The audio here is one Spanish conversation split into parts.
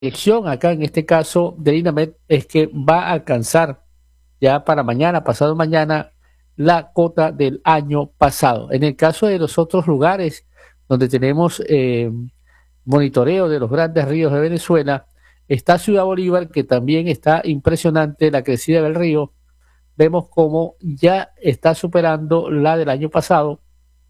proyección acá en este caso de INAMED es que va a alcanzar ya para mañana, pasado mañana, la cota del año pasado. En el caso de los otros lugares donde tenemos monitoreo de los grandes ríos de Venezuela, está Ciudad Bolívar, que también está impresionante la crecida del río. Vemos cómo ya está superando la del año pasado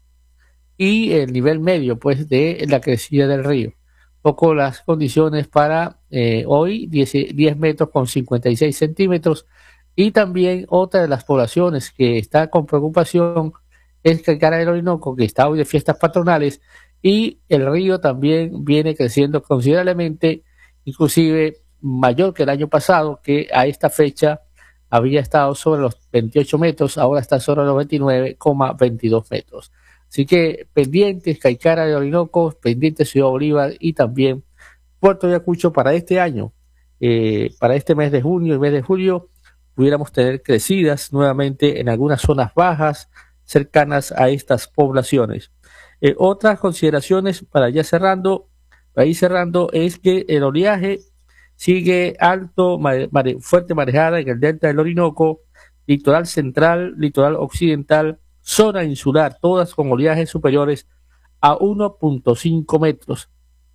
y el nivel medio, pues, de la crecida del río. Poco las condiciones para hoy, 10 metros con 56 centímetros. Y también otra de las poblaciones que está con preocupación es Calcara del Orinoco, que está hoy de fiestas patronales, y el río también viene creciendo considerablemente, inclusive mayor que el año pasado, que a esta fecha había estado sobre los 28 metros, ahora está sobre los 29,22 metros. Así que pendientes, Caicara de Orinoco, pendientes Ciudad Bolívar y también Puerto Ayacucho para este año, para este mes de junio y mes de julio, pudiéramos tener crecidas nuevamente en algunas zonas bajas cercanas a estas poblaciones. Otras consideraciones para ya cerrando, para ir cerrando, es que el oleaje sigue alto, fuerte marejada en el delta del Orinoco, litoral central, litoral occidental, zona insular, todas con oleajes superiores a 1,5 metros.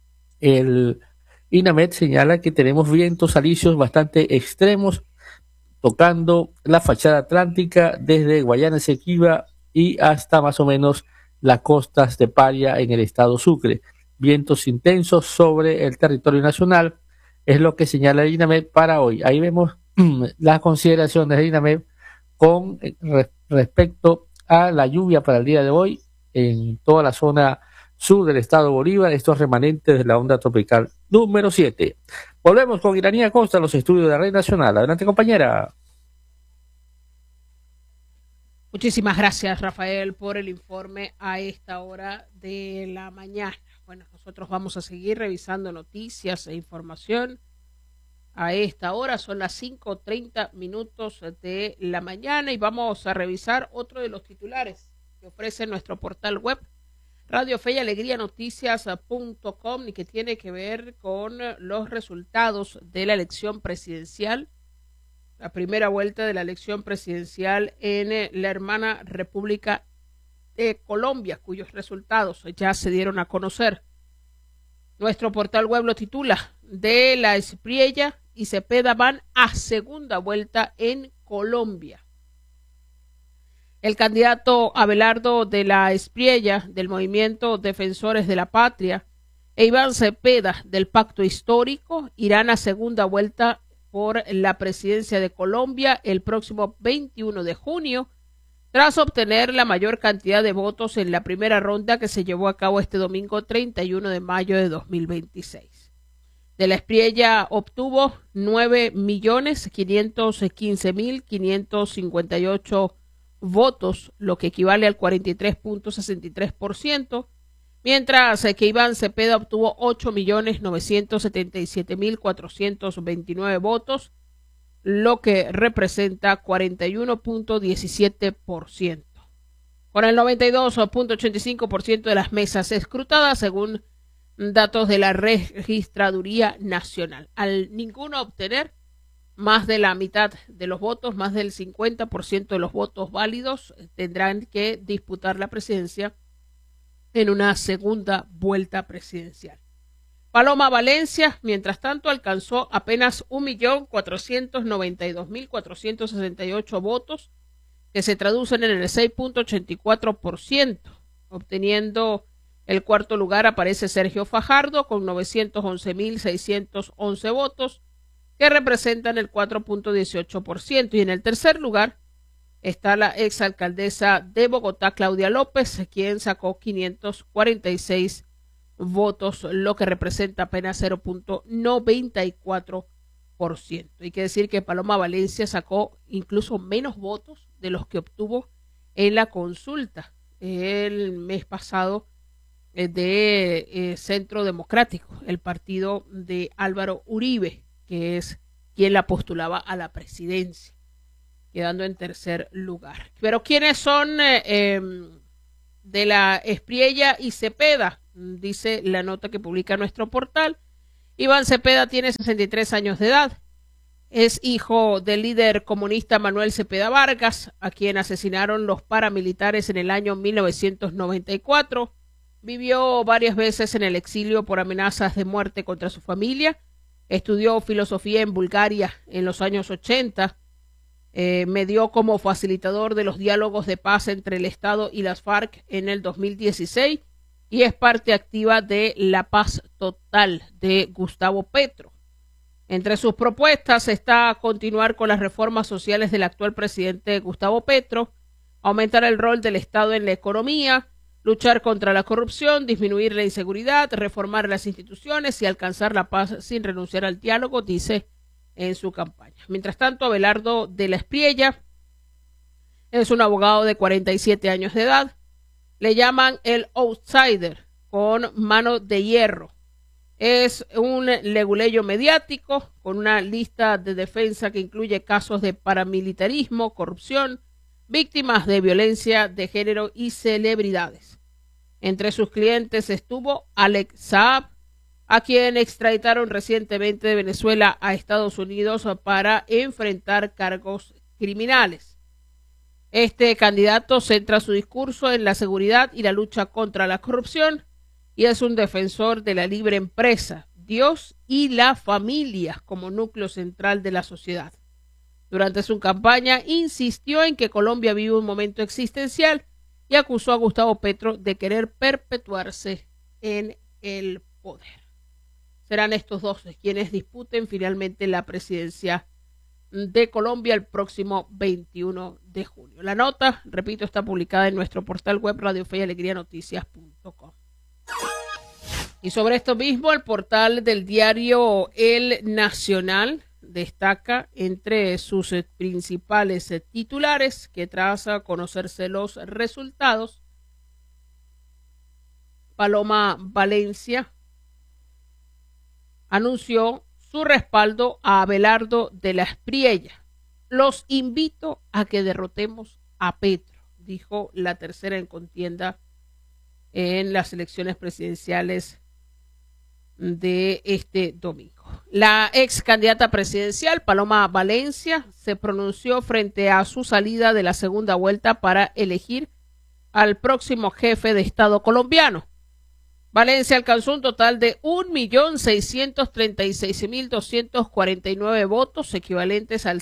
El INAMED señala que tenemos vientos alisios bastante extremos tocando la fachada atlántica desde Guayana Esequiba y hasta más o menos las costas de Paria en el estado Sucre. Vientos intensos sobre el territorio nacional es lo que señala el INAMED para hoy. Ahí vemos las consideraciones del INAMED con respecto a la lluvia para el día de hoy en toda la zona sur del estado Bolívar, estos remanentes de la onda tropical número 7. Volvemos con Iranía Costa, los estudios de Red Nacional. Adelante, compañera. Muchísimas gracias, Rafael, por el informe a esta hora de la mañana. Bueno, nosotros vamos a seguir revisando noticias e información. A esta hora son las 5:30 de la mañana y vamos a revisar otro de los titulares que ofrece nuestro portal web Radio Fe y Alegría Noticias.com y que tiene que ver con los resultados de la elección presidencial, la primera vuelta de la elección presidencial en la hermana República de Colombia, cuyos resultados ya se dieron a conocer. Nuestro portal web lo titula: De la Espriella y Cepeda van a segunda vuelta en Colombia. El candidato Abelardo de la Espriella, del Movimiento Defensores de la Patria, e Iván Cepeda, del Pacto Histórico, irán a segunda vuelta por la presidencia de Colombia el próximo 21 de junio, tras obtener la mayor cantidad de votos en la primera ronda que se llevó a cabo este domingo 31 de mayo de 2026. De la Espriella obtuvo 9.515.558 votos, lo que equivale al 43.63%, mientras que Iván Cepeda obtuvo 8.977.429 votos, lo que representa 41.17%. Con el 92.85% de las mesas escrutadas, según datos de la Registraduría Nacional. Al ninguno obtener más de la mitad de los votos, más del 50% de los votos válidos, tendrán que disputar la presidencia en una segunda vuelta presidencial. Paloma Valencia, mientras tanto, alcanzó apenas 1.492.468 votos, que se traducen en el 6.84%. Obteniendo el cuarto lugar aparece Sergio Fajardo con 911.611 votos, que representan el 4.18%. Y en el tercer lugar está la exalcaldesa de Bogotá, Claudia López, quien sacó 546 votos, lo que representa apenas 0.94%. Hay que decir que Paloma Valencia sacó incluso menos votos de los que obtuvo en la consulta el mes pasado de Centro Democrático, el partido de Álvaro Uribe, que es quien la postulaba a la presidencia, quedando en tercer lugar. Pero ¿quiénes son de la Espriella y Cepeda? Dice la nota que publica nuestro portal. Iván Cepeda tiene 63 años de edad. Es hijo del líder comunista Manuel Cepeda Vargas, a quien asesinaron los paramilitares en el año 1994. Vivió varias veces en el exilio por amenazas de muerte contra su familia. Estudió filosofía en Bulgaria en los años 80. Medió como facilitador de los diálogos de paz entre el Estado y las FARC en el 2016 y es parte activa de La Paz Total de Gustavo Petro. Entre sus propuestas está continuar con las reformas sociales del actual presidente Gustavo Petro, aumentar el rol del Estado en la economía, luchar contra la corrupción, disminuir la inseguridad, reformar las instituciones y alcanzar la paz sin renunciar al diálogo, dice en su campaña. Mientras tanto, Abelardo de la Espriella es un abogado de 47 años de edad. Le llaman el outsider, con mano de hierro. Es un leguleyo mediático con una lista de defensa que incluye casos de paramilitarismo, corrupción, víctimas de violencia de género y celebridades. Entre sus clientes estuvo Alex Saab, a quien extraditaron recientemente de Venezuela a Estados Unidos para enfrentar cargos criminales. Este candidato centra su discurso en la seguridad y la lucha contra la corrupción, y es un defensor de la libre empresa, Dios y la familia como núcleo central de la sociedad. Durante su campaña insistió en que Colombia vive un momento existencial y acusó a Gustavo Petro de querer perpetuarse en el poder. Serán estos dos quienes disputen finalmente la presidencia de Colombia el próximo 21 de junio. La nota, repito, está publicada en nuestro portal web radiofeyalegrianoticias.com. Y sobre esto mismo, el portal del diario El Nacional destaca entre sus principales titulares que tras conocerse los resultados, Paloma Valencia anunció su respaldo a Abelardo de la Espriella. Los invito a que derrotemos a Petro, dijo la tercera en contienda en las elecciones presidenciales de este domingo. La ex candidata presidencial, Paloma Valencia, se pronunció frente a su salida de la segunda vuelta para elegir al próximo jefe de Estado colombiano. Valencia alcanzó un total de 1.636.249 votos, equivalentes al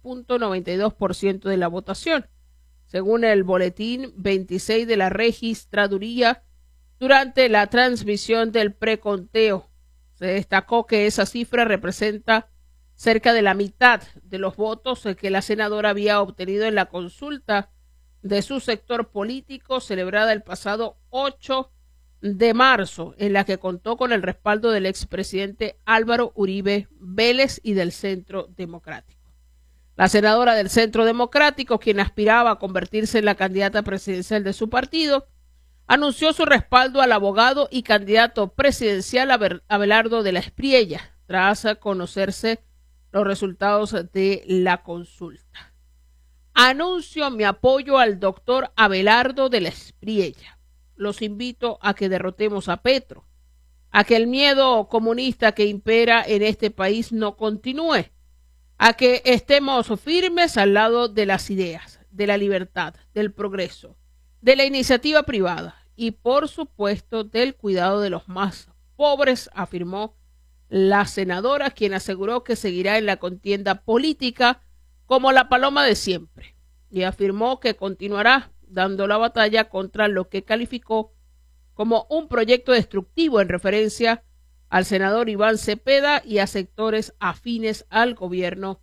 6.92% de la votación, según el boletín 26 de la registraduría. Durante la transmisión del preconteo, se destacó que esa cifra representa cerca de la mitad de los votos que la senadora había obtenido en la consulta de su sector político celebrada el pasado 8 de marzo, en la que contó con el respaldo del expresidente Álvaro Uribe Vélez y del Centro Democrático. La senadora del Centro Democrático, quien aspiraba a convertirse en la candidata presidencial de su partido, anunció su respaldo al abogado y candidato presidencial Abelardo de la Espriella, tras conocerse los resultados de la consulta. Anuncio mi apoyo al doctor Abelardo de la Espriella. Los invito a que derrotemos a Petro, a que el miedo comunista que impera en este país no continúe, a que estemos firmes al lado de las ideas, de la libertad, del progreso, de la iniciativa privada y, por supuesto, del cuidado de los más pobres, afirmó la senadora, quien aseguró que seguirá en la contienda política como la paloma de siempre, y afirmó que continuará dando la batalla contra lo que calificó como un proyecto destructivo en referencia al senador Iván Cepeda y a sectores afines al gobierno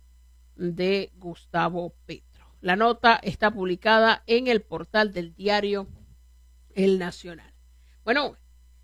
de Gustavo Petro. La nota está publicada en el portal del diario El Nacional. Bueno,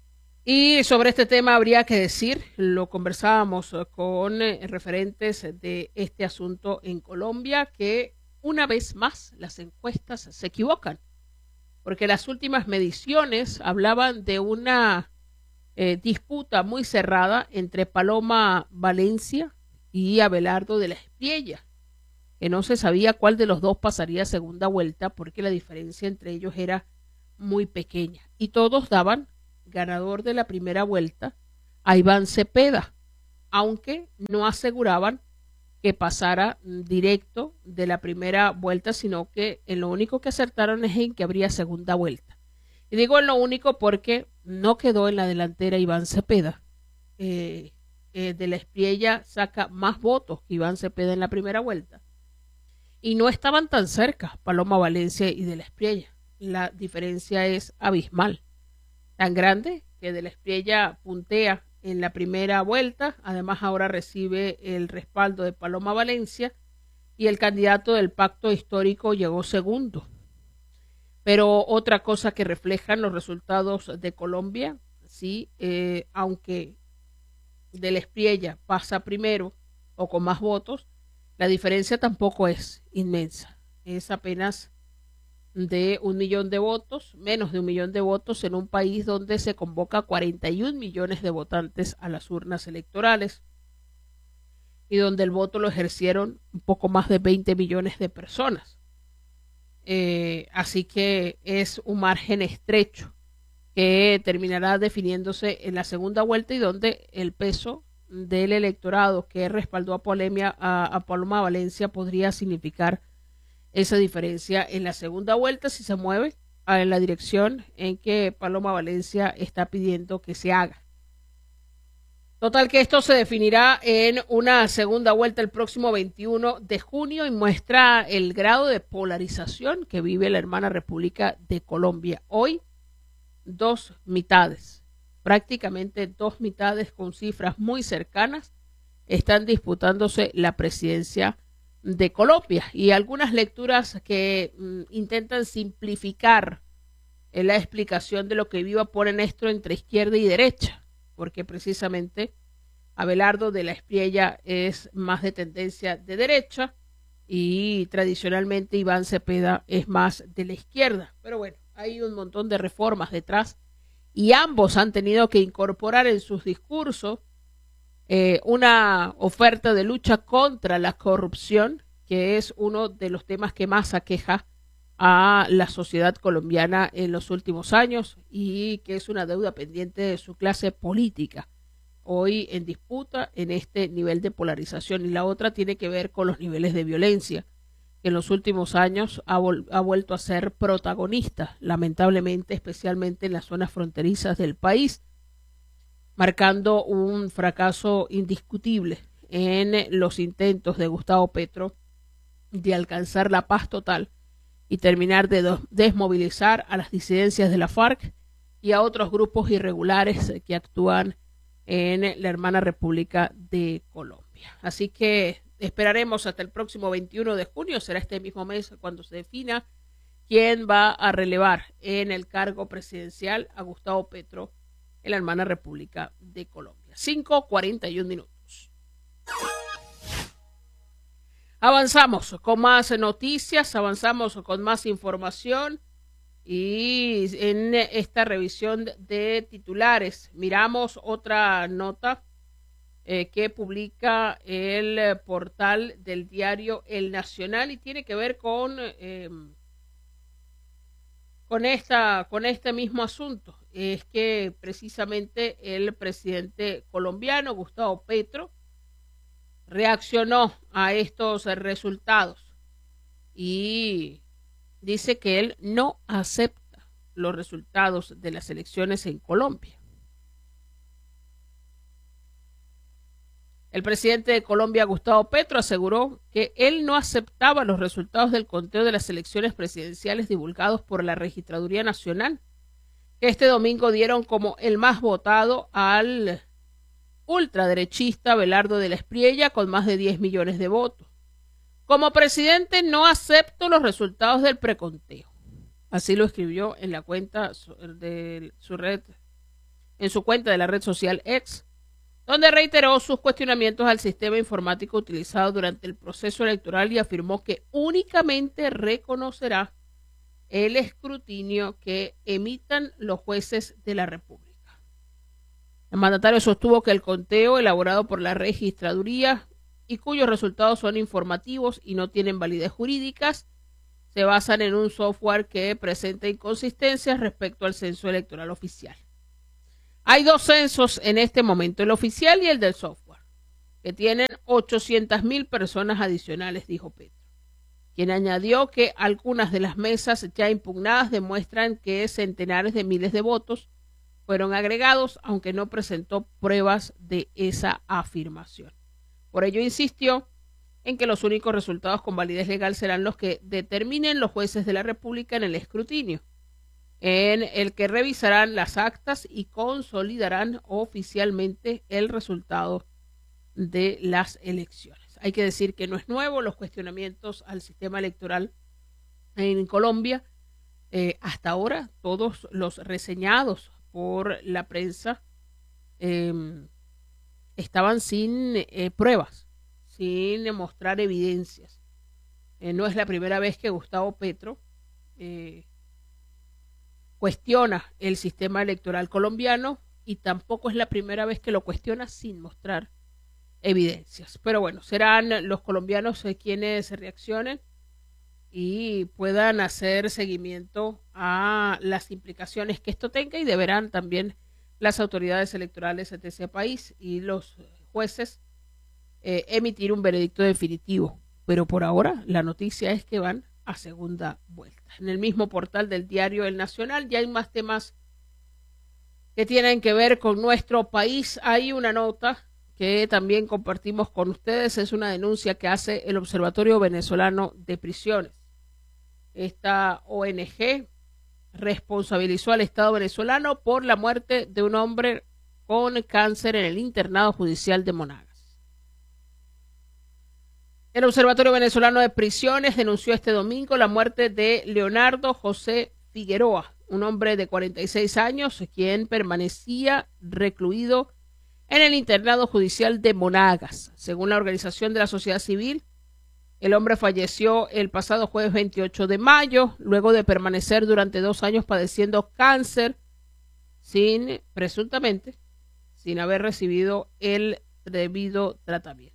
y sobre este tema habría que decir, lo conversábamos con referentes de este asunto en Colombia, que una vez más las encuestas se equivocan, porque las últimas mediciones hablaban de una disputa muy cerrada entre Paloma Valencia y Abelardo de la Espriella, que no se sabía cuál de los dos pasaría a segunda vuelta porque la diferencia entre ellos era muy pequeña, y todos daban ganador de la primera vuelta a Iván Cepeda, aunque no aseguraban que pasara directo de la primera vuelta, sino que en lo único que acertaron es en que habría segunda vuelta. Y digo en lo único porque no quedó en la delantera Iván Cepeda. De la Espriella saca más votos que Iván Cepeda en la primera vuelta. Y no estaban tan cerca Paloma Valencia y de la Espriella. La diferencia es abismal. Tan grande que de la Espriella puntea en la primera vuelta. Además ahora recibe el respaldo de Paloma Valencia y el candidato del pacto histórico llegó segundo. Pero otra cosa que reflejan los resultados de Colombia, sí, aunque de la Espriella pasa primero o con más votos, la diferencia tampoco es inmensa. Es apenas de 1 millón de votos, menos de 1 millón de votos en un país donde se convoca 41 millones de votantes a las urnas electorales y donde el voto lo ejercieron un poco más de 20 millones de personas. Así que es un margen estrecho que terminará definiéndose en la segunda vuelta y donde el peso del electorado que respaldó a Paloma Valencia podría significar esa diferencia en la segunda vuelta si se mueve en la dirección en que Paloma Valencia está pidiendo que se haga. Total que esto se definirá en una segunda vuelta el próximo 21 de junio y muestra el grado de polarización que vive la hermana República de Colombia. Hoy, dos mitades, prácticamente dos mitades con cifras muy cercanas, están disputándose la presidencia de Colombia y algunas lecturas que intentan simplificar la explicación de lo que viva ponen esto entre izquierda y derecha, porque precisamente Abelardo de la Espriella es más de tendencia de derecha y tradicionalmente Iván Cepeda es más de la izquierda. Pero bueno, hay un montón de reformas detrás y ambos han tenido que incorporar en sus discursos una oferta de lucha contra la corrupción, que es uno de los temas que más aqueja a la sociedad colombiana en los últimos años y que es una deuda pendiente de su clase política, hoy en disputa en este nivel de polarización. Y la otra tiene que ver con los niveles de violencia, que en los últimos años ha vuelto a ser protagonista, lamentablemente, especialmente en las zonas fronterizas del país, marcando un fracaso indiscutible en los intentos de Gustavo Petro de alcanzar la paz total y terminar de desmovilizar a las disidencias de la FARC y a otros grupos irregulares que actúan en la hermana República de Colombia. Así que esperaremos hasta el próximo 21 de junio, será este mismo mes cuando se defina quién va a relevar en el cargo presidencial a Gustavo Petro en la hermana República de Colombia. 5:41 minutos. Avanzamos con más noticias, avanzamos con más información y en esta revisión de titulares miramos otra nota que publica el portal del diario El Nacional y tiene que ver con este mismo asunto. Es que precisamente el presidente colombiano Gustavo Petro reaccionó a estos resultados y dice que él no acepta los resultados de las elecciones en Colombia. El presidente de Colombia, Gustavo Petro, aseguró que él no aceptaba los resultados del conteo de las elecciones presidenciales divulgados por la Registraduría Nacional, que este domingo dieron como el más votado al ultraderechista Abelardo de la Espriella con más de 10 millones de votos. Como presidente no acepto los resultados del preconteo. Así lo escribió en la cuenta de su red, en su cuenta de la red social X, donde reiteró sus cuestionamientos al sistema informático utilizado durante el proceso electoral y afirmó que únicamente reconocerá el escrutinio que emitan los jueces de la República. El mandatario sostuvo que el conteo elaborado por la registraduría y cuyos resultados son informativos y no tienen validez jurídicas, se basan en un software que presenta inconsistencias respecto al censo electoral oficial. Hay dos censos en este momento, el oficial y el del software. que tienen 800.000 personas adicionales, dijo Petro, quien añadió que algunas de las mesas ya impugnadas demuestran que centenares de miles de votos fueron agregados, aunque no presentó pruebas de esa afirmación. Por ello insistió en que los únicos resultados con validez legal serán los que determinen los jueces de la República en el escrutinio, en el que revisarán las actas y consolidarán oficialmente el resultado de las elecciones. Hay que decir que no es nuevo los cuestionamientos al sistema electoral en Colombia. Hasta ahora todos los reseñados por la prensa estaban sin pruebas, sin mostrar evidencias. No es la primera vez que Gustavo Petro cuestiona el sistema electoral colombiano y tampoco es la primera vez que lo cuestiona sin mostrar evidencias. Pero bueno, serán los colombianos quienes reaccionen y puedan hacer seguimiento a las implicaciones que esto tenga, y deberán también las autoridades electorales de ese país y los jueces emitir un veredicto definitivo. Pero por ahora la noticia es que van a segunda vuelta. En el mismo portal del diario El Nacional ya hay más temas que tienen que ver con nuestro país. Hay una nota que también compartimos con ustedes, es una denuncia que hace el Observatorio Venezolano de Prisiones. Esta ONG responsabilizó al Estado venezolano por la muerte de un hombre con cáncer en el internado judicial de Monagas. El Observatorio Venezolano de Prisiones denunció este domingo la muerte de Leonardo José Figueroa, un hombre de 46 años, quien permanecía recluido en el internado judicial de Monagas. Según la organización de la sociedad civil, el hombre falleció el pasado jueves 28 de mayo, luego de permanecer durante 2 años padeciendo cáncer, presuntamente, sin haber recibido el debido tratamiento.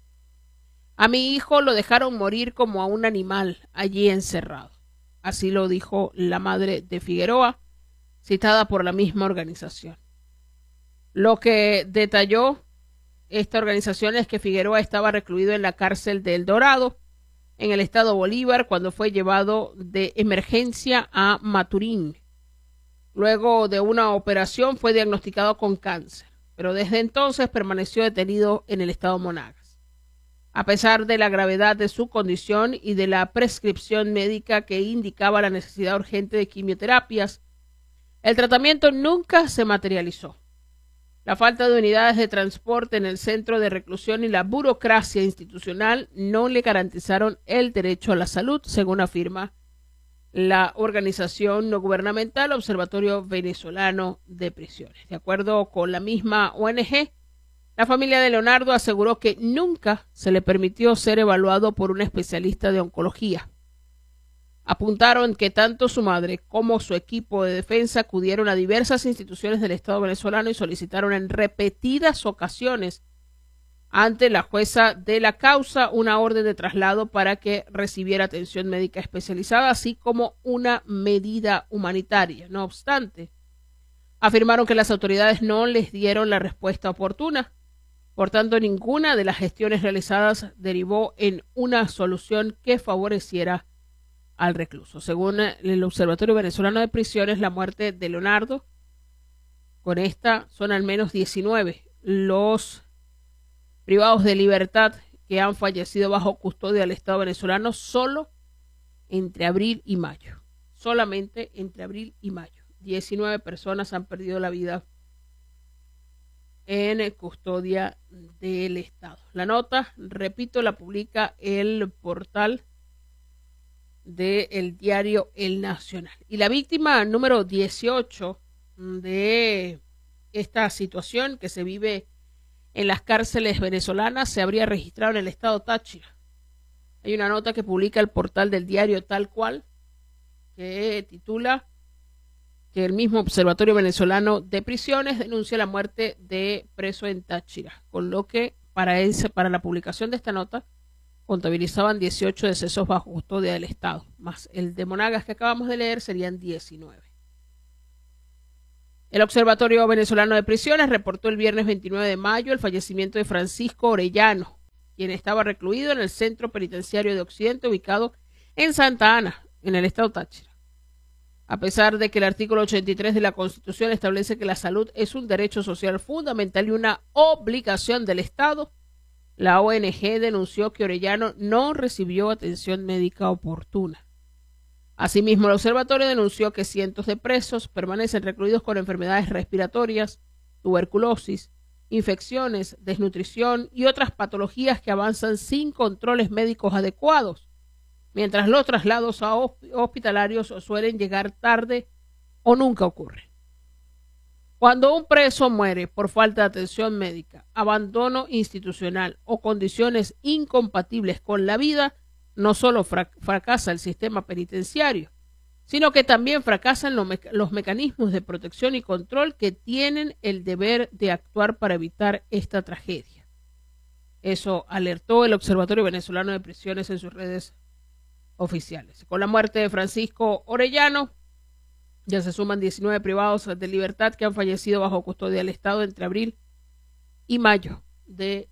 A mi hijo lo dejaron morir como a un animal allí encerrado. Así lo dijo la madre de Figueroa, citada por la misma organización. Lo que detalló esta organización es que Figueroa estaba recluido en la cárcel de El Dorado, en el estado Bolívar, cuando fue llevado de emergencia a Maturín. Luego de una operación fue diagnosticado con cáncer, pero desde entonces permaneció detenido en el estado Monagas. A pesar de la gravedad de su condición y de la prescripción médica que indicaba la necesidad urgente de quimioterapias, el tratamiento nunca se materializó. La falta de unidades de transporte en el centro de reclusión y la burocracia institucional no le garantizaron el derecho a la salud, según afirma la organización no gubernamental Observatorio Venezolano de Prisiones. De acuerdo con la misma ONG, la familia de Leonardo aseguró que nunca se le permitió ser evaluado por un especialista de oncología. Apuntaron que tanto su madre como su equipo de defensa acudieron a diversas instituciones del Estado venezolano y solicitaron en repetidas ocasiones ante la jueza de la causa una orden de traslado para que recibiera atención médica especializada, así como una medida humanitaria. No obstante, afirmaron que las autoridades no les dieron la respuesta oportuna. Por tanto, ninguna de las gestiones realizadas derivó en una solución que favoreciera al recluso. Según el Observatorio Venezolano de Prisiones, la muerte de Leonardo, con esta son al menos 19 los privados de libertad que han fallecido bajo custodia del Estado venezolano solo entre abril y mayo. Solamente entre abril y mayo. 19 personas han perdido la vida en custodia del Estado. La nota, repito, la publica el portal del diario El Nacional. Y la víctima número 18 de esta situación que se vive en las cárceles venezolanas se habría registrado en el estado Táchira. Hay una nota que publica el portal del diario Tal Cual que titula que el mismo Observatorio Venezolano de Prisiones denuncia la muerte de preso en Táchira, con lo que para la publicación de esta nota contabilizaban 18 decesos bajo custodia del Estado, más el de Monagas que acabamos de leer serían 19. El Observatorio Venezolano de Prisiones reportó el viernes 29 de mayo el fallecimiento de Francisco Orellano, quien estaba recluido en el Centro Penitenciario de Occidente ubicado en Santa Ana, en el estado Táchira. A pesar de que el artículo 83 de la Constitución establece que la salud es un derecho social fundamental y una obligación del Estado, la ONG denunció que Orellano no recibió atención médica oportuna. Asimismo, el observatorio denunció que cientos de presos permanecen recluidos con enfermedades respiratorias, tuberculosis, infecciones, desnutrición y otras patologías que avanzan sin controles médicos adecuados, mientras los traslados a hospitalarios suelen llegar tarde o nunca ocurren. Cuando un preso muere por falta de atención médica, abandono institucional o condiciones incompatibles con la vida, no solo fracasa el sistema penitenciario, sino que también fracasan los mecanismos de protección y control que tienen el deber de actuar para evitar esta tragedia. Eso alertó el Observatorio Venezolano de Prisiones en sus redes oficiales. Con la muerte de Francisco Orellano, ya se suman 19 privados de libertad que han fallecido bajo custodia del Estado entre abril y mayo de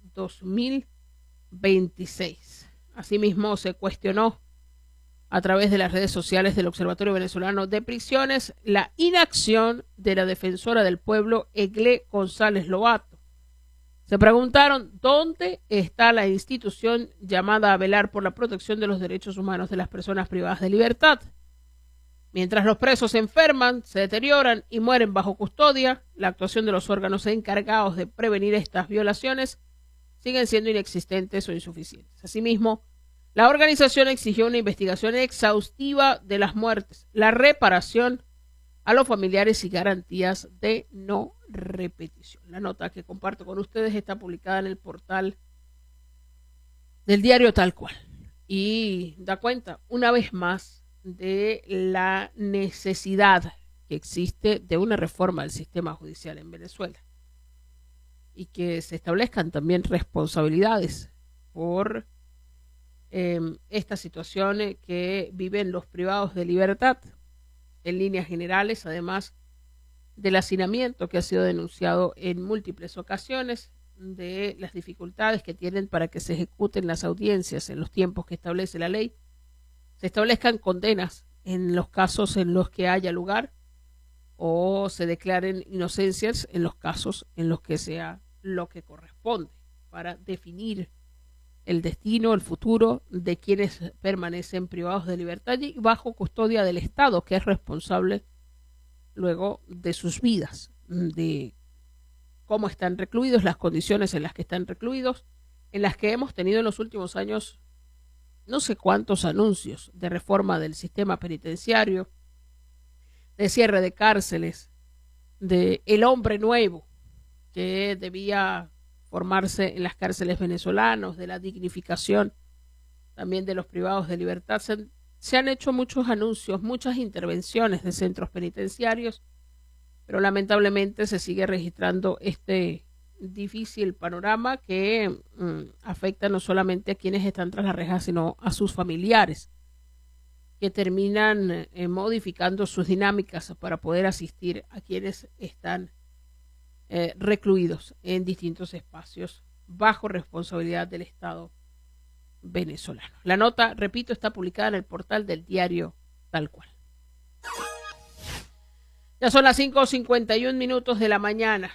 2026. Asimismo, se cuestionó a través de las redes sociales del Observatorio Venezolano de Prisiones la inacción de la defensora del pueblo, Eglé González Lobato. Se preguntaron dónde está la institución llamada a velar por la protección de los derechos humanos de las personas privadas de libertad. Mientras los presos se enferman, se deterioran y mueren bajo custodia, la actuación de los órganos encargados de prevenir estas violaciones siguen siendo inexistentes o insuficientes. Asimismo, la organización exigió una investigación exhaustiva de las muertes, la reparación a los familiares y garantías de no repetición. La nota que comparto con ustedes está publicada en el portal del diario Tal Cual y da cuenta una vez más de la necesidad que existe de una reforma del sistema judicial en Venezuela y que se establezcan también responsabilidades por esta situación que viven los privados de libertad en líneas generales, además del hacinamiento que ha sido denunciado en múltiples ocasiones, de las dificultades que tienen para que se ejecuten las audiencias en los tiempos que establece la ley, se establezcan condenas en los casos en los que haya lugar o se declaren inocencias en los casos en los que sea lo que corresponde para definir el destino, el futuro de quienes permanecen privados de libertad y bajo custodia del Estado, que es responsable luego de sus vidas, de cómo están recluidos, las condiciones en las que están recluidos, en las que hemos tenido en los últimos años no sé cuántos anuncios de reforma del sistema penitenciario, de cierre de cárceles, de el hombre nuevo que debía formarse en las cárceles venezolanas, de la dignificación también de los privados de libertad. Se han hecho muchos anuncios, muchas intervenciones de centros penitenciarios, pero lamentablemente se sigue registrando este difícil panorama que afecta no solamente a quienes están tras la reja, sino a sus familiares, que terminan modificando sus dinámicas para poder asistir a quienes están recluidos en distintos espacios bajo responsabilidad del Estado venezolano. La nota, repito, está publicada en el portal del diario Tal Cual. Ya son las 5:51 de la mañana,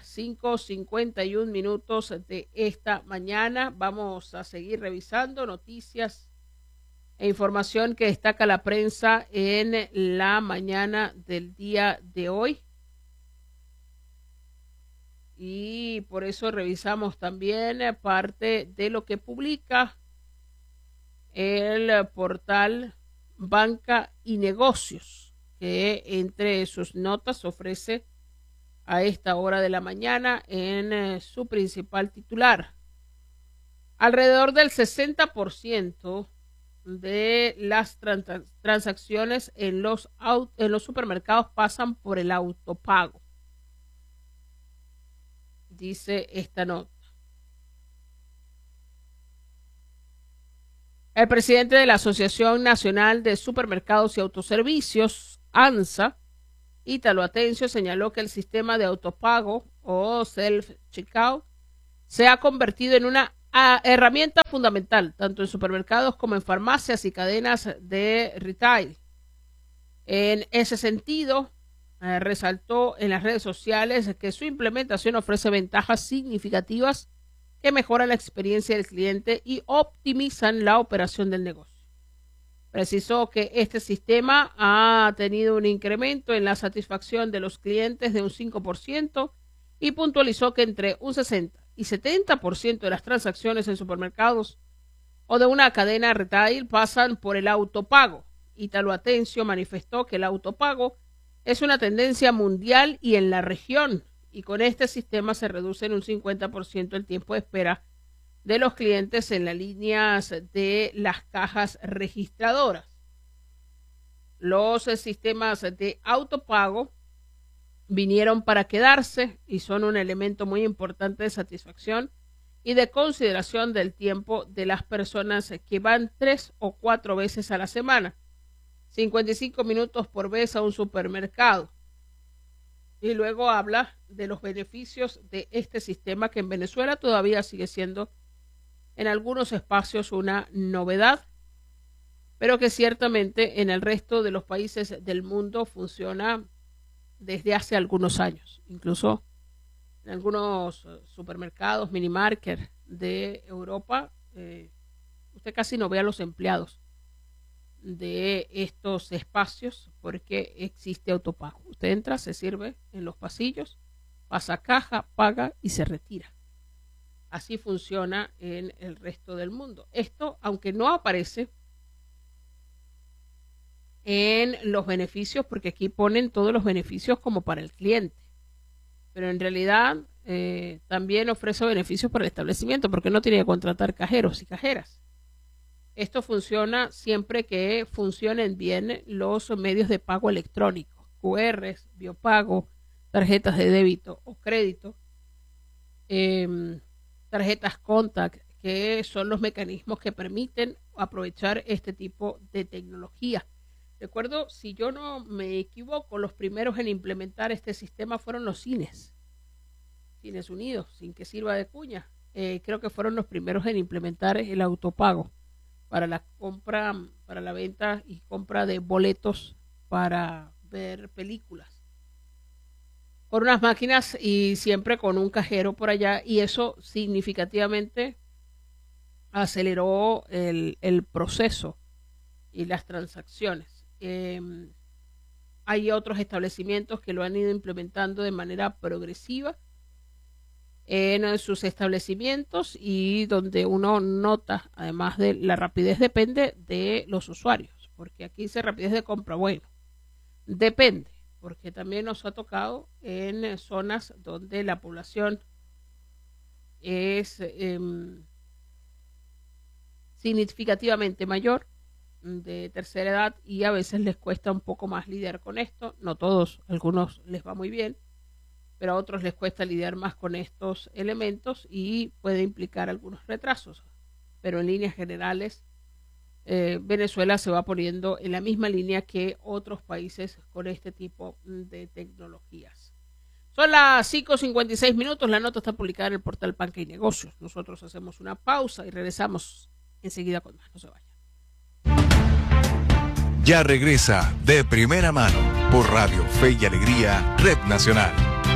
5:51 de esta mañana. Vamos a seguir revisando noticias e información que destaca la prensa en la mañana del día de hoy. Y por eso revisamos también parte de lo que publica el portal Banca y Negocios, que entre sus notas ofrece a esta hora de la mañana en su principal titular. Alrededor del 60% de las transacciones en los supermercados pasan por el autopago, dice esta nota. El presidente de la Asociación Nacional de Supermercados y Autoservicios, ANSA, Ítalo Atencio señaló que el sistema de autopago o self-checkout se ha convertido en una herramienta fundamental, tanto en supermercados como en farmacias y cadenas de retail. En ese sentido, resaltó en las redes sociales que su implementación ofrece ventajas significativas que mejoran la experiencia del cliente y optimizan la operación del negocio. Precisó que este sistema ha tenido un incremento en la satisfacción de los clientes de un 5% y puntualizó que entre un 60 y 70% de las transacciones en supermercados o de una cadena retail pasan por el autopago. Ítalo Atencio manifestó que el autopago es una tendencia mundial y en la región, y con este sistema se reduce en un 50% el tiempo de espera de los clientes en las líneas de las cajas registradoras. Los sistemas de autopago vinieron para quedarse y son un elemento muy importante de satisfacción y de consideración del tiempo de las personas que van 3 o 4 veces a la semana, 55 minutos por vez a un supermercado. Y luego habla de los beneficios de este sistema que en Venezuela todavía sigue siendo en algunos espacios una novedad, pero que ciertamente en el resto de los países del mundo funciona desde hace algunos años. Incluso en algunos supermercados, minimarket de Europa, usted casi no ve a los empleados de estos espacios porque existe autopago. Usted entra, se sirve en los pasillos, pasa caja, paga y se retira. Así funciona en el resto del mundo. Esto, aunque no aparece en los beneficios, porque aquí ponen todos los beneficios como para el cliente, pero en realidad también ofrece beneficios para el establecimiento, porque no tiene que contratar cajeros y cajeras. Esto funciona siempre que funcionen bien los medios de pago electrónicos, QRs, biopago, tarjetas de débito o crédito, tarjetas Contact, que son los mecanismos que permiten aprovechar este tipo de tecnología. Recuerdo, si yo no me equivoco, los primeros en implementar este sistema fueron los Cines Unidos, sin que sirva de cuña. Creo que fueron los primeros en implementar el autopago para la compra, para la venta y compra de boletos para ver películas, con unas máquinas y siempre con un cajero por allá, y eso significativamente aceleró el proceso y las transacciones. Hay otros establecimientos que lo han ido implementando de manera progresiva en sus establecimientos, y donde uno nota, además de la rapidez, depende de los usuarios, porque aquí dice rapidez de compra. Bueno, depende, porque también nos ha tocado en zonas donde la población es significativamente mayor, de tercera edad, y a veces les cuesta un poco más lidiar con esto. No todos, algunos les va muy bien, pero a otros les cuesta lidiar más con estos elementos y puede implicar algunos retrasos. Pero en líneas generales, Venezuela se va poniendo en la misma línea que otros países con este tipo de tecnologías. Son las 5:56 minutos. La nota está publicada en el portal Banca y Negocios. Nosotros hacemos una pausa y regresamos enseguida con más. No se vayan. Ya regresa De Primera Mano por Radio Fe y Alegría, Red Nacional.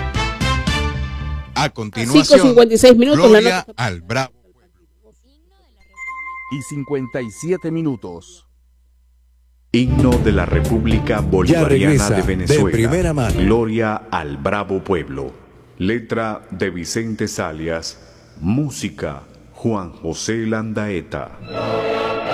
A continuación, 5:56 minutos. Gloria al Bravo. Y 57 minutos. Himno de la República Bolivariana de Venezuela. De Primera Mano. Gloria al Bravo Pueblo. Letra de Vicente Salias. Música Juan José Landaeta.